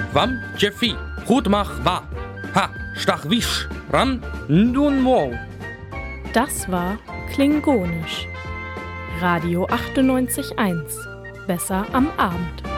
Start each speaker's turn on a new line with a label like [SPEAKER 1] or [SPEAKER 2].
[SPEAKER 1] Wam Jeffi, Hutmach wa, ha, Stachwisch, Ran, Ndun Mo.
[SPEAKER 2] Das war Klingonisch. Radio 98.1. Besser am Abend.